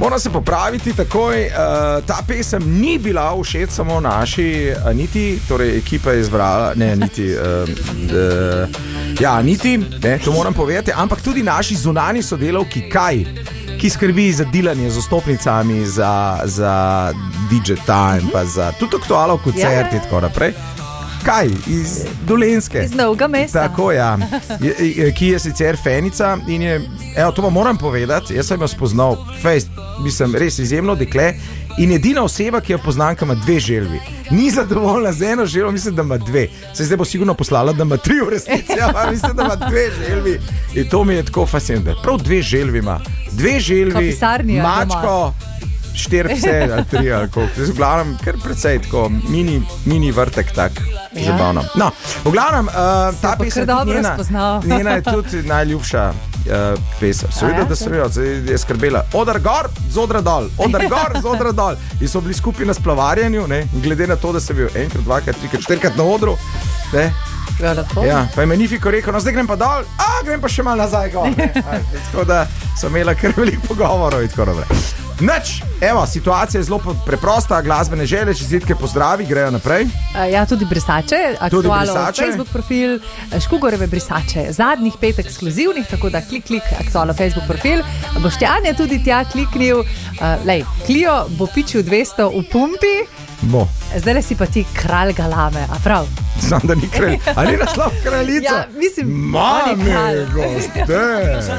Moram se popraviti takoj, ta pesem ni bila všeč samo naši Aniti, torej ekipa je izbrala, ne Aniti, Aniti, ne, to moram povedati, ampak tudi naši zunani sodelavki Kaj, ki skrbi za dilanje z vstopnicami, za DJ Time, pa za tudi aktualno koncerti in tako naprej. Kaj, iz Dolenjske. Iz Novega mesta. Tako, ja. Ki je sicer fenica in je, to vam moram povedati, jaz sem jo spoznal, mislim, res izjemno dekle in edina oseba, ki jo poznam, ki ima 2 želvi. Ni zadovoljna z eno želvo, mislim, da ima 2. Zdaj bo sigurno poslala, da ima 3 v resnici, mislim, da ima 2 želvi. In to mi je tako fascinantno. Prav 2 želvi ima. 2 želvi, mačko, 4 pse ali 3 ali koliko. V glavnem, kar precej tako, mini vrtek tak. Zabavno. No, v glavnem, ta pesem njena je tudi najljubša pesem. Seveda, da so je skrbela odar gor, zodra dol, odar gor, zodra dol. In so bili skupaj na splavarjanju, ne, glede na to, da sem bil 1, 2, 3, 4 na odru. Ne. Ja, pa je Magnifico rekel, no zdaj grem pa dol, grem pa še malo nazaj gor. Tako da so imela kar veliko pogovorov in tako naprej. Nič, situacija je zelo preprosta, glasbene želje, čestitke, pozdravi, grejo naprej. Ja, tudi brisače, aktualno Facebook profil, Škugoreve brisače, zadnjih 5 ekskluzivnih, tako da klik, aktualno Facebook profil. Boštjan je tudi tja kliknil, Clio bo pičil 200 v pumpi. Bo. Zdaj si pa ti kralj galame, a prav? Znam, da ni kralj, ali naslov kraljica? Ja, mislim, mami, goste.